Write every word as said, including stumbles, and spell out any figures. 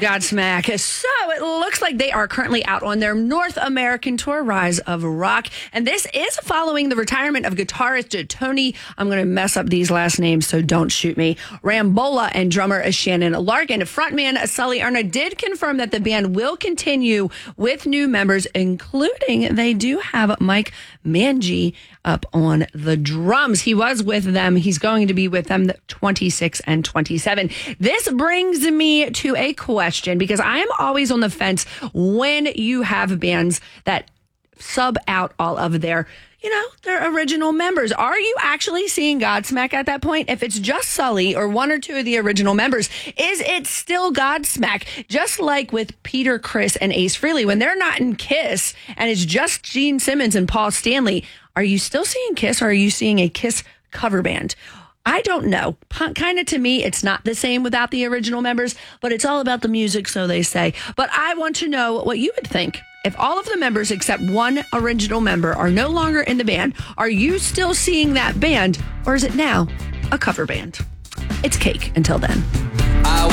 Godsmack. So it looks like they are currently out on their North American tour, Rise of Rock. And this is following the retirement of guitarist Tony, I'm going to mess up these last names, so don't shoot me, Rambola, and drummer Shannon Larkin. Frontman Sully Erna did confirm that the band will continue with new members, including they do have Mike Manji up on the drums. He was with them. He's going to be with them twenty-six and twenty-seven. This brings me to a question, because I am always on the fence when you have bands that sub out all of their, you know, their original members. Are you actually seeing Godsmack at that point? If it's just Sully or one or two of the original members, is it still Godsmack? Just like with Peter, Chris, and Ace Frehley, when they're not in Kiss and it's just Gene Simmons and Paul Stanley, are you still seeing Kiss, or are you seeing a Kiss cover band? I don't know. Kind of, to me, it's not the same without the original members, but it's all about the music, so they say. But I want to know what you would think. If all of the members except one original member are no longer in the band, are you still seeing that band, or is it now a cover band? It's cake until then.